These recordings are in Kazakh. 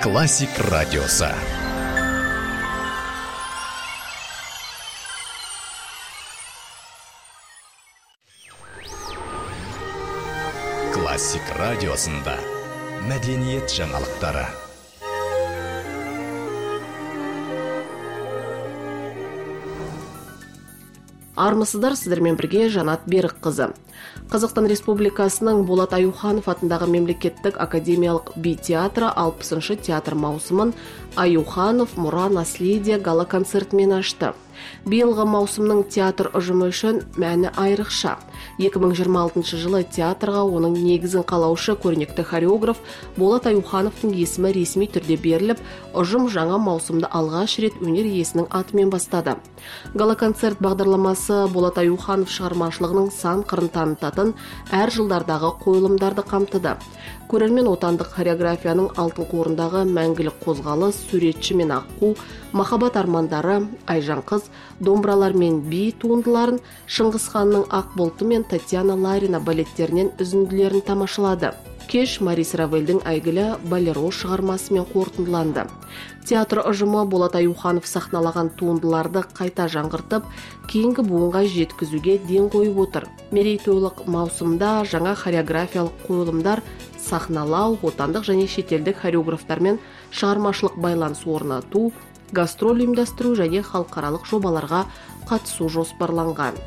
Классик радиосы. Классик радиосында мәдениет жаңалықтары. Армысыздар, сіздермен бірге Жанат Берікқызы. Қазақстан Республикасының Болат Аюханов атындағы мемлекеттік академиялық би театры 60-шы театр маусымын Аюханов Мұра наследие гала концертімен ашты. Биылғы маусымның театр ұжымы үшін мәні айрықша. 2026 жылы театрға оның негізін қалаушы көрнекті хореограф Болат Аюхановтың есімі ресми түрде беріліп, ұжым жаңа маусымда алғаш рет өнер иесінің атымен бастады. Гала-концерт бағдарламасы Болат Аюханов шығармашылығының сан қырын танытатын әр жылдардағы қойылымдарды қамтыды. Көрермен отандық хореографияның алтын қорындағы мәңгілік қозғалыс, суретші мен аққу, махаббат армандары, Айжан қыз, домбыралар мен би туындыларын, Шыңғыс ханның ақ болты мен Татьяна Ларина балеттерінен үзінділерін тамашалады. Кеш Марис Равельдің әйгілі Болеро шығармасымен қорытындыланды. Театр ұжымы Болат Аюханов сахналаған туындыларды қайта жаңғыртып, кейінгі буынға жеткізуге ден қойып отыр. Мерейтойлық маусымда жаңа хореографиялық қойылымдар сахналау, отандық және шетелдік хореографтармен шығармашылық байланыс орнату, гастроль ұйымдастыру және халықаралық жобаларға қатысу жоспарланған.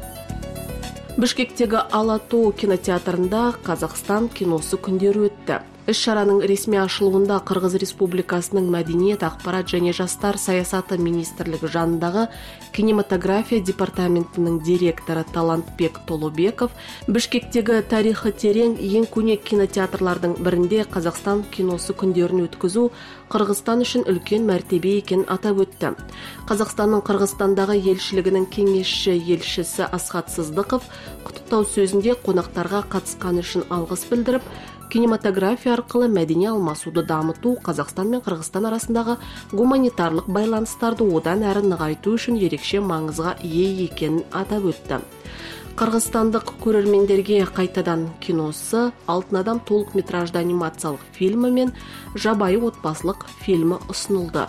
Бішкектегі Алатау кинотеатрында Қазақстан киносы күндері өтті. Іс-шараның ресми ашылуында Қырғыз Республикасының мәдениет, ақпарат және жастар саясаты министрлігі жанындағы кинематография департаментінің директоры Талантбек Толубеков Бішкектегі тарихы терең ең көне кинотеатрлардың бірінде Қазақстан киносы күндерін өткізу Қырғызстан үшін үлкен мәртебе екенін атап өтті. Қазақстанның Қырғызстандағы елшілігінің кеңесші елшісі Асхат Сыздықов құттықтау сөзінде қонақтарға қатысқаны үшін алғыс білдіріп, кинематография арқылы мәдени алмасуды дамыту Қазақстан мен Қырғызстан арасындағы гуманитарлық байланыстарды одан әрі нығайту үшін ерекше маңызға ие екенін атап өтті. Қырғызстандық көрермендерге қайтадан киносы «Алтын адам» толық метражды анимациялық фильмі мен «Жабайы отбасылық» фильмі ұсынылды.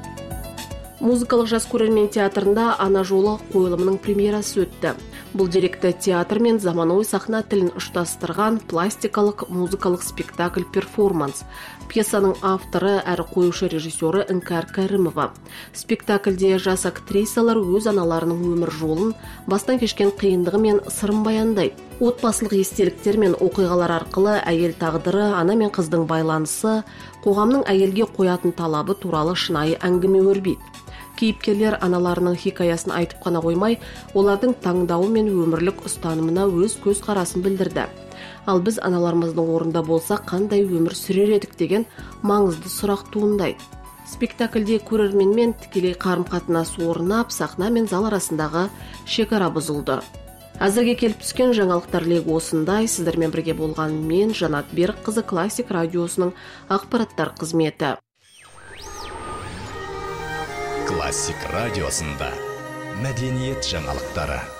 Музыкалық жас көрермен театрында «Ана жолы» қойылымының премьерасы өтті. Бұл деректі театр мен заманауи сахна тілін ұштастырған пластикалық музыкалық спектакль-перформанс. Пьесаның авторы әрі қоюшы режиссері Іңкәр Кәрімова. Спектакльде жас актрисалар өз аналарының өмір жолын, бастан кешкен қиындығы мен сырын баяндайды. Отбасылық естеліктер мен оқиғалар арқылы әйел тағдыры, ана мен қыздың байланысы, қоғамның әйелге қоятын талабы туралы шынайы әңгіме өрбиді. Кейіпкерлер аналарының хикаясын айтып қана қоймай, олардың таңдауы мен өмірлік ұстанымына өз көз қарасын білдірді. Ал біз аналарымыздың орында болса қандай өмір сүрер едік деген маңызды сұрақ туындайды. Спектакльде көрерменмен тікелей қарым-қатынас орнап, сахна мен зал арасындағы шекара бұзылды. Әзірге келіп түскен жаңалықтар легі осындай. Сіздермен бірге болған мен, Жанат Берікқызы, Классик радиосының ақпараттар қызметі. Классик радиосында мәдениет жаңалықтары.